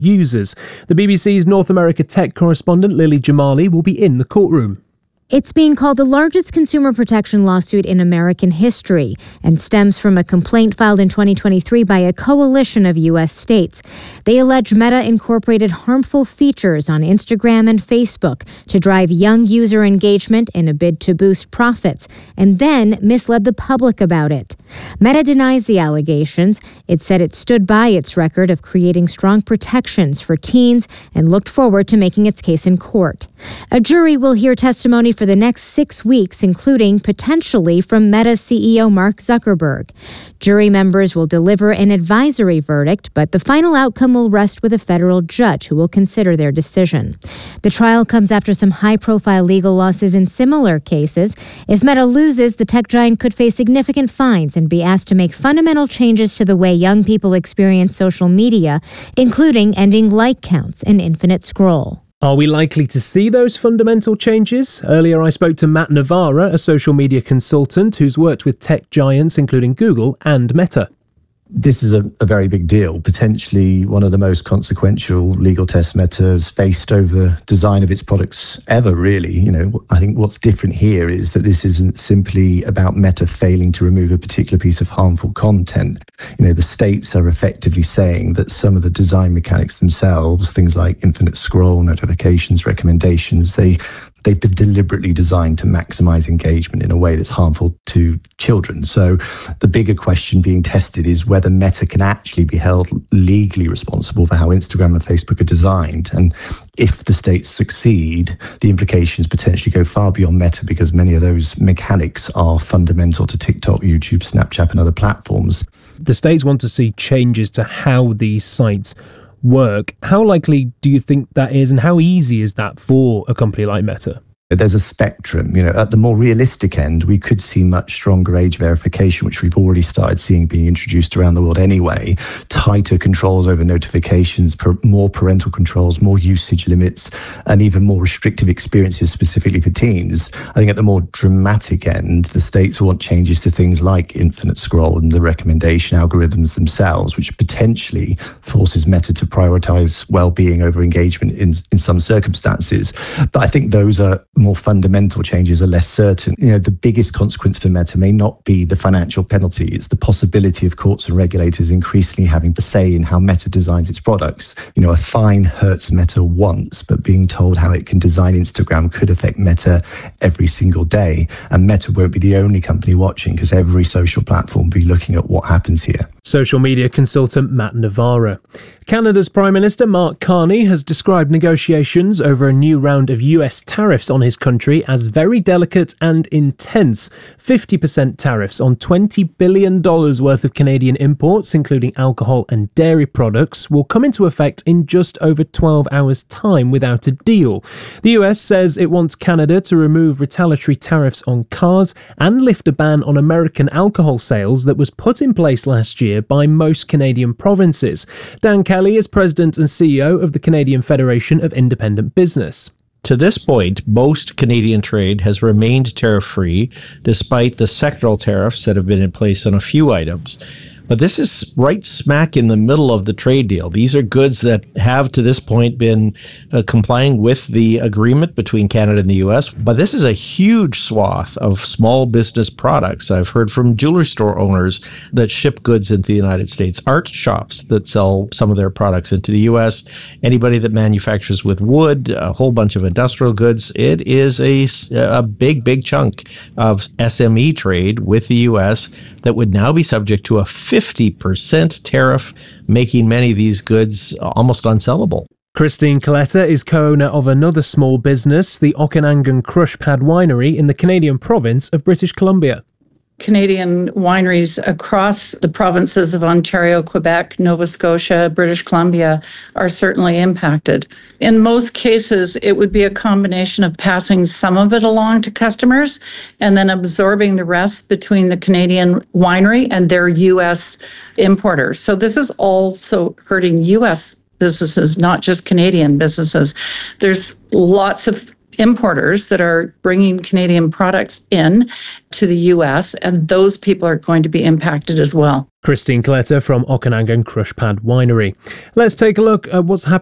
users. The BBC's North America tech correspondent Lily Jamali will be in the courtroom. It's being called the largest consumer protection lawsuit in American history and stems from a complaint filed in 2023 by a coalition of U.S. states. They allege Meta incorporated harmful features on Instagram and Facebook to drive young user engagement in a bid to boost profits, and then misled the public about it. Meta denies the allegations. It said it stood by its record of creating strong protections for teens and looked forward to making its case in court. A jury will hear testimony for the next 6 weeks, including potentially from Meta CEO Mark Zuckerberg. Jury members will deliver an advisory verdict, but the final outcome will rest with a federal judge who will consider their decision. The trial comes after some high-profile legal losses in similar cases. If Meta loses, the tech giant could face significant fines and be asked to make fundamental changes to the way young people experience social media, including ending like counts and infinite scroll. Are we likely to see those fundamental changes? Earlier, I spoke to Matt Navarra, a social media consultant who's worked with tech giants including Google and Meta. This is a very big deal, potentially one of the most consequential legal tests Meta has faced over design of its products ever, really. I think what's different here is that this isn't simply about Meta failing to remove a particular piece of harmful content. The states are effectively saying that some of the design mechanics themselves, things like infinite scroll, notifications, recommendations, they've been deliberately designed to maximize engagement in a way that's harmful to children. So the bigger question being tested is whether Meta can actually be held legally responsible for how Instagram and Facebook are designed. And if the states succeed, the implications potentially go far beyond Meta, because many of those mechanics are fundamental to TikTok, YouTube, Snapchat, and other platforms. The states want to see changes to how these sites work. How likely do you think that is, and how easy is that for a company like Meta? There's a spectrum. At the more realistic end, we could see much stronger age verification, which we've already started seeing being introduced around the world anyway, tighter controls over notifications, more parental controls, more usage limits, and even more restrictive experiences specifically for teens. I think at the more dramatic end, the states want changes to things like infinite scroll and the recommendation algorithms themselves, which potentially forces Meta to prioritize well-being over engagement in some circumstances. But I think those are more fundamental changes are less certain. The biggest consequence for Meta may not be the financial penalty. It's the possibility of courts and regulators increasingly having to say in how Meta designs its products. A fine hurts Meta once, but being told how it can design Instagram could affect Meta every single day. And Meta won't be the only company watching, because every social platform will be looking at what happens here. Social media consultant Matt Navarra. Canada's Prime Minister Mark Carney has described negotiations over a new round of US tariffs on his country as very delicate and intense. 50% tariffs on $20 billion worth of Canadian imports, including alcohol and dairy products, will come into effect in just over 12 hours' time without a deal. The US says it wants Canada to remove retaliatory tariffs on cars and lift a ban on American alcohol sales that was put in place last year by most Canadian provinces. Dan Kelly is President and CEO of the Canadian Federation of Independent Business. To this point, most Canadian trade has remained tariff-free, despite the sectoral tariffs that have been in place on a few items. But this is right smack in the middle of the trade deal. These are goods that have to this point been complying with the agreement between Canada and the U.S. But this is a huge swath of small business products. I've heard from jewelry store owners that ship goods into the United States, art shops that sell some of their products into the U.S., anybody that manufactures with wood, a whole bunch of industrial goods. It is a big chunk of SME trade with the U.S. that would now be subject to a 50% tariff, making many of these goods almost unsellable. Christine Coletta is co-owner of another small business, the Okanagan Crush Pad Winery in the Canadian province of British Columbia. Canadian wineries across the provinces of Ontario, Quebec, Nova Scotia, British Columbia are certainly impacted. In most cases, it would be a combination of passing some of it along to customers and then absorbing the rest between the Canadian winery and their U.S. importers. So this is also hurting U.S. businesses, not just Canadian businesses. There's lots of importers that are bringing Canadian products in to the US, and those people are going to be impacted as well. Christine Kletter from Okanagan Crushpad Winery. Let's take a look at what's happening